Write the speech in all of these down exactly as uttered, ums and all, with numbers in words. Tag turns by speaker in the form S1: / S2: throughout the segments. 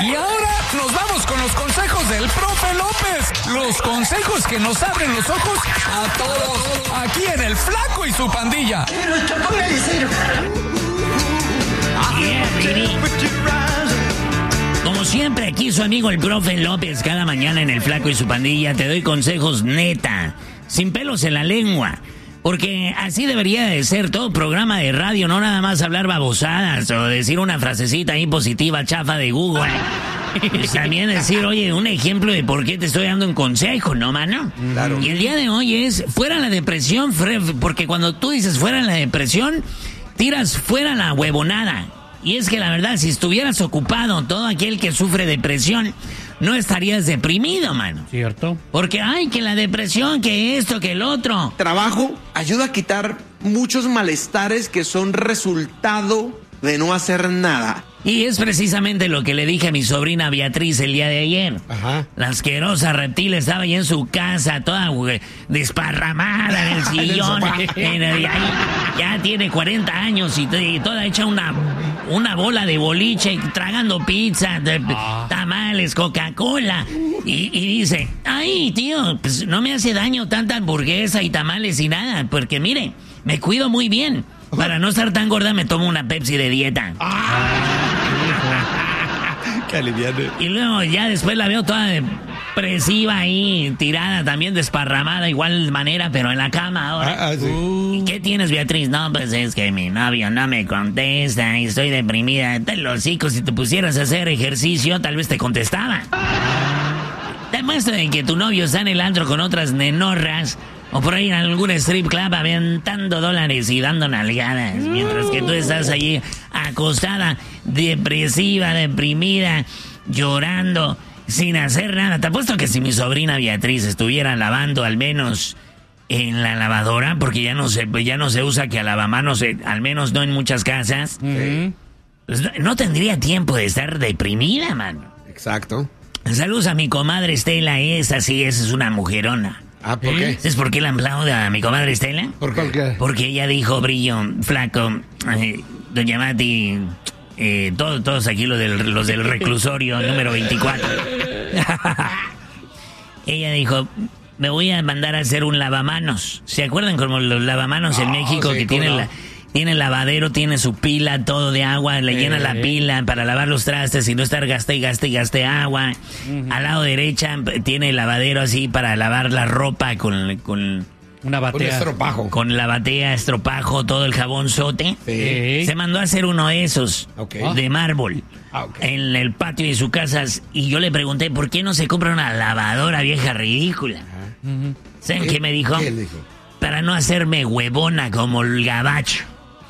S1: Y ahora nos vamos con los consejos del profe López. Los consejos que nos abren los ojos a todos. Aquí en El Flaco y su Pandilla.
S2: Yeah, baby. Como siempre, aquí su amigo el profe López, cada mañana en El Flaco y su Pandilla, te doy consejos neta, sin pelos en la lengua. Porque así debería de ser todo programa de radio, no nada más hablar babosadas o decir una frasecita ahí positiva, chafa de Google. Pues también decir, oye, un ejemplo de por qué te estoy dando un consejo, ¿no, mano?
S3: Claro.
S2: Y el día de hoy es, fuera la depresión, porque cuando tú dices fuera la depresión, tiras fuera la huevonada. Y es que la verdad, si estuvieras ocupado, todo aquel que sufre depresión, no estarías deprimido, mano.
S4: ¿Cierto?
S2: Porque, ay, que la depresión, que esto, que el otro.
S3: Trabajo ayuda a quitar muchos malestares que son resultado de no hacer nada.
S2: Y es precisamente lo que le dije a mi sobrina Beatriz el día de ayer.
S3: Ajá.
S2: La asquerosa reptil estaba ahí en su casa, toda güey, desparramada en el sillón. En el- ahí, ya tiene cuarenta años y, y toda hecha una, una bola de boliche, tragando pizza, de, tamales, Coca-Cola. Y, y dice, ay, tío, pues no me hace daño tanta hamburguesa y tamales y nada, porque mire, me cuido muy bien. Para no estar tan gorda me tomo una Pepsi de dieta.
S3: Qué aliviane.
S2: Y luego ya después la veo toda depresiva ahí, tirada, también desparramada, igual manera, pero en la cama ahora.
S3: Ah, ah, sí.
S2: ¿Y qué tienes, Beatriz? No, pues es que mi novio no me contesta y estoy deprimida. Te los hocicos, si te pusieras a hacer ejercicio, tal vez te contestaba. Te muestro de que tu novio está en el antro con otras nenorras o por ahí en algún strip club aventando dólares y dando nalgadas, mientras que tú estás allí acostada, depresiva, deprimida, llorando, sin hacer nada. Te apuesto que si mi sobrina Beatriz estuviera lavando al menos en la lavadora, porque ya no se, ya no se usa que a lavamanos, eh, al menos no en muchas casas,
S4: Uh-huh.
S2: pues no, no tendría tiempo de estar deprimida, mano.
S3: Exacto.
S2: Saludos a mi comadre Estela, esa sí, esa es una mujerona.
S3: Ah, ¿por qué?
S2: ¿Sabes por qué la aplaudo a mi comadre Estela?
S3: ¿Por qué?
S2: Porque ella dijo, Brillo, Flaco, eh, Doña Mati, eh, todo- todos aquí los del, los del reclusorio número veinticuatro. Ella dijo, me voy a mandar a hacer un lavamanos. ¿Se acuerdan como los lavamanos en
S3: Ah,
S2: México
S3: sí,
S2: que
S3: cómo
S2: tienen
S3: no.
S2: la... Tiene lavadero, tiene su pila, todo de agua, le llena la pila para lavar los trastes y no estar gaste y gaste y gaste agua. Al lado derecha tiene el lavadero así para lavar la ropa con, con,
S4: Una
S3: Un
S4: batea.
S3: estropajo.
S2: con la batea, estropajo, todo el jabón sote.
S4: Sí.
S2: Se mandó a hacer uno de esos,
S3: Ok.
S2: de mármol,
S3: Ah, ok.
S2: en el patio de su casa. Y yo le pregunté, ¿por qué no se compra una lavadora vieja ridícula?
S4: Ujú.
S2: ¿Saben qué me dijo?
S3: ¿Qué le dijo?
S2: Para no hacerme huevona como el gabacho.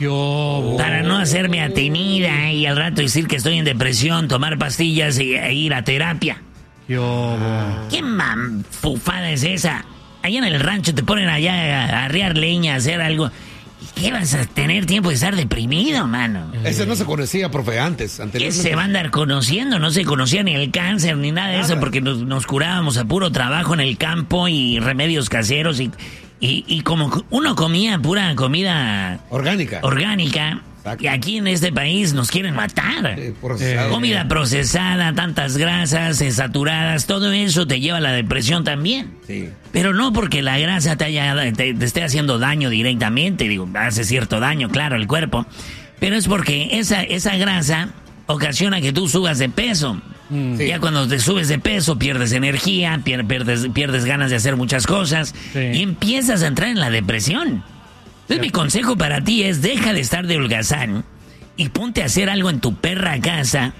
S4: Yo.
S2: Para no hacerme atenida y al rato decir que estoy en depresión, tomar pastillas y- e ir a terapia.
S4: Yo.
S2: ¿Qué manfufada es esa? Allá en el rancho te ponen allá a arriar leña, a hacer algo. ¿Y qué vas a tener tiempo de estar deprimido, mano?
S3: Ese no se conocía, profe, antes.
S2: ¿Qué
S3: Anteriormente.
S2: se va a andar conociendo? No se conocía ni el cáncer ni nada de eso
S3: Nada.
S2: porque nos, nos curábamos a puro trabajo en el campo y remedios caseros y, y, y como uno comía pura comida
S3: Orgánica.
S2: orgánica
S3: Exacto.
S2: y aquí en este país nos quieren matar.
S3: Eh, procesado.
S2: Comida procesada, tantas grasas, eh, saturadas, todo eso te lleva a la depresión también.
S3: Sí.
S2: Pero no porque la grasa te, haya, te, te esté haciendo daño directamente, digo, hace cierto daño, claro, al cuerpo, pero es porque esa, esa grasa ocasiona que tú subas de peso.
S3: Sí.
S2: Ya cuando te subes de peso pierdes energía, pier- pierdes, pierdes ganas de hacer muchas cosas
S4: Sí.
S2: y empiezas a entrar en la depresión. Entonces mi consejo para ti es deja de estar de holgazán y ponte a hacer algo en tu perra casa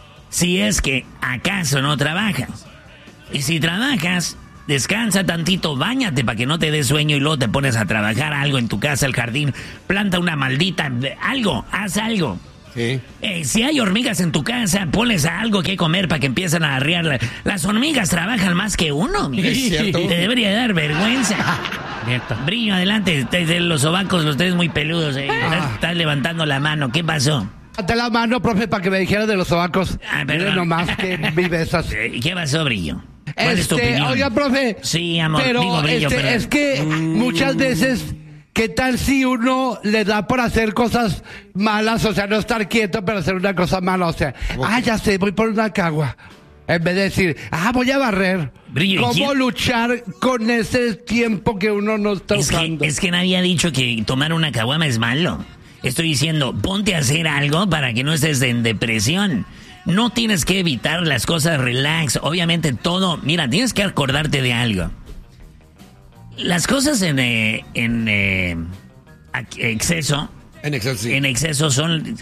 S2: si es que acaso no trabajas. Y si trabajas, descansa tantito, báñate para que no te dé sueño y luego te pones a trabajar algo en tu casa, el jardín, planta una maldita, algo, haz algo.
S3: Sí.
S2: Eh, si hay hormigas en tu casa, ponles algo que comer para que empiecen a arriar. La- Las hormigas trabajan más que uno, mira.
S3: Es cierto.
S2: Te debería dar vergüenza.
S4: Neta.
S2: Brillo, adelante. te- te- Los sobacos, los tres muy peludos. eh. Estás, estás levantando la mano. ¿Qué pasó?
S5: Levante la mano, profe, para que me dijera de los sobacos.
S2: Ah,
S5: Mire
S2: perdón.
S5: nomás que vivezas.
S2: Eh, ¿Qué pasó, Brillo? ¿Cuál es tu
S5: Este,
S2: opinión?
S5: oiga, profe.
S2: Sí, amor,
S5: Pero
S2: digo, Brillo,
S5: este,
S2: perdón.
S5: es que muchas veces ¿qué tal si uno le da por hacer cosas malas? O sea, no estar quieto, pero hacer una cosa mala. O sea, ah, ya sé, voy por una cagua. En vez de decir, ah, voy a barrer.
S2: Brillo, ¿y
S5: ¿Cómo
S2: quién?
S5: luchar con ese tiempo que uno no está
S2: Es que,
S5: usando?
S2: es que nadie ha dicho que tomar una caguama es malo. Estoy diciendo, ponte a hacer algo para que no estés en depresión. No tienes que evitar las cosas relax. Obviamente todo, mira, tienes que acordarte de algo. Las cosas en, eh, en eh, exceso,
S3: En exceso, sí.
S2: en exceso son,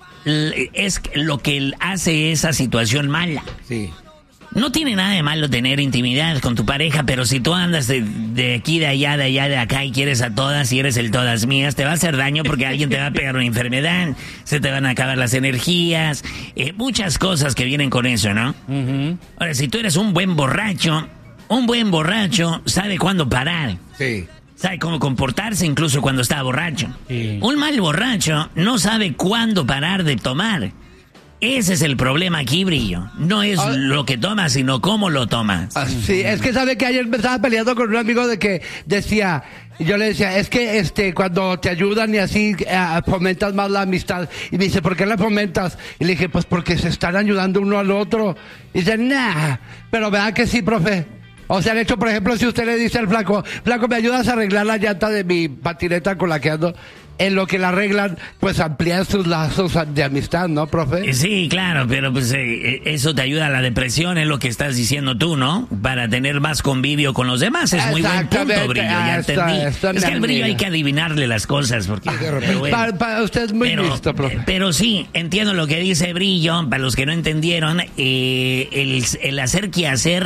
S2: es lo que hace esa situación mala.
S3: Sí.
S2: No tiene nada de malo tener intimidad con tu pareja, pero si tú andas de, de aquí, de allá, de allá, de acá y quieres a todas y eres el todas mías, te va a hacer daño porque alguien te va a pegar una enfermedad, se te van a acabar las energías, eh, muchas cosas que vienen con eso, ¿no?
S4: Ujú.
S2: Ahora, si tú eres un buen borracho, un buen borracho sabe cuándo parar.
S3: Sí.
S2: Sabe cómo comportarse incluso cuando está borracho.
S4: Sí.
S2: Un mal borracho no sabe cuándo parar de tomar. Ese es el problema aquí, Brillo. No es
S5: Ah.
S2: lo que tomas, sino cómo lo tomas.
S5: Ah, sí, es que sabe que ayer me estaba peleando con un amigo de que decía, yo le decía, es que este cuando te ayudan y así eh, fomentas más la amistad. Y me dice, ¿por qué la fomentas? Y le dije, pues porque se están ayudando uno al otro. Y dice, nah, pero vea que sí, profe. O sea, de hecho, por ejemplo, si usted le dice al flaco, flaco, ¿me ayudas a arreglar la llanta de mi patineta con la que ando? En lo que la arreglan, pues amplían sus lazos de amistad, ¿no, profe?
S2: Eh, Sí, claro, pero pues eh, eso te ayuda a la depresión, es lo que estás diciendo tú, ¿no? Para tener más convivio con los demás. Es muy buen punto,
S5: Exactamente.
S2: Brillo, ya
S5: Ah, está-
S2: entendí.
S5: está
S2: Es que al
S5: bien,
S2: Brillo hay
S5: mira.
S2: que adivinarle las cosas, porque... pero bueno.
S5: Pa- pa- usted es muy
S2: pero,
S5: listo, profe.
S2: pero sí, entiendo lo que dice Brillo. Para los que no entendieron, eh, el, el hacer que hacer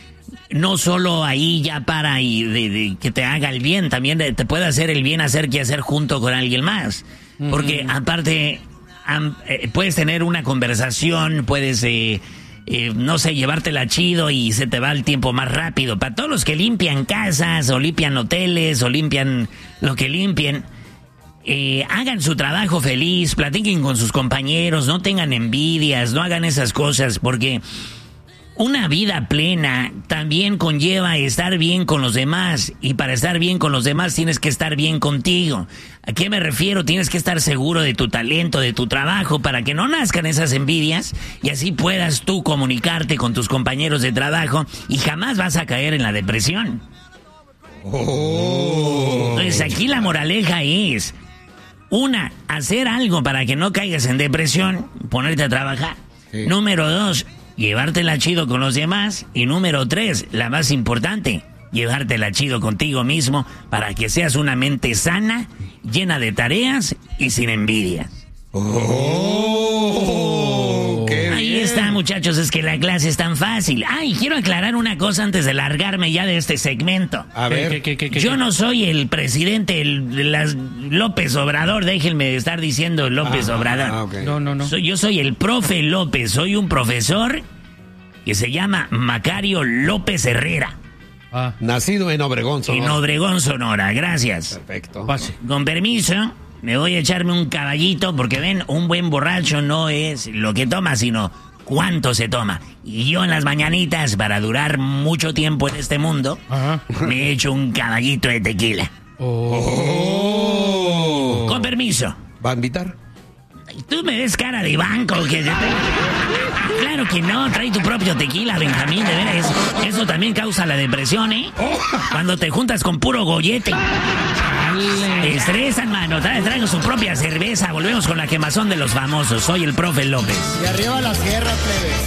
S2: no solo ahí ya para y de, de que te haga el bien, también te puede hacer el bien hacer que hacer junto con alguien más. Porque aparte am, eh, puedes tener una conversación, puedes, eh, eh, no sé, llevártela chido y se te va el tiempo más rápido. Para todos los que limpian casas o limpian hoteles o limpian lo que limpien, eh, hagan su trabajo feliz, platiquen con sus compañeros, no tengan envidias, no hagan esas cosas, porque una vida plena también conlleva estar bien con los demás, y para estar bien con los demás tienes que estar bien contigo. ¿A qué me refiero? Tienes que estar seguro de tu talento, de tu trabajo, para que no nazcan esas envidias y así puedas tú comunicarte con tus compañeros de trabajo y jamás vas a caer en la depresión. Entonces aquí la moraleja es, una, hacer algo para que no caigas en depresión, ponerte a trabajar.
S3: Sí.
S2: Número dos, llevártela chido con los demás. Y número tres, la más importante, llevártela chido contigo mismo para que seas una mente sana, llena de tareas y sin envidia.
S3: Oh, qué
S2: Ahí
S3: bien.
S2: está, muchachos, es que la clase es tan fácil. Ay, quiero aclarar una cosa antes de largarme ya de este segmento.
S3: A ver.
S4: ¿Qué, qué, qué, qué,
S2: Yo
S4: qué?
S2: no soy el presidente el- de las López Obrador, déjenme de estar diciendo López
S3: Ah,
S2: Obrador.
S3: ah, ok.
S4: No, no, no.
S2: Soy- yo soy el profe López, soy un profesor que se llama Macario López Herrera,
S4: Ah,
S3: Nacido en Obregón,
S2: en
S3: Sonora.
S2: Obregón, Sonora. Gracias.
S3: Perfecto.
S4: pase.
S2: Con permiso, me voy a echarme un caballito porque ven, un buen borracho no es lo que toma, sino cuánto se toma. Y yo en las mañanitas, para durar mucho tiempo en este mundo,
S4: Ajá.
S2: me echo un caballito de tequila.
S3: Oh.
S2: Con permiso.
S3: ¿Va a invitar?
S2: ¿Tú me ves cara de banco? Que yo te- Claro que no, trae tu propio tequila, Benjamín, de veras. Eso, eso también causa la depresión, ¿eh? Cuando te juntas con puro gollete. Te estresan, mano. Trae, traigo su propia cerveza. Volvemos con la quemazón de los famosos. Soy el profe López.
S6: Y arriba las guerras, plebes.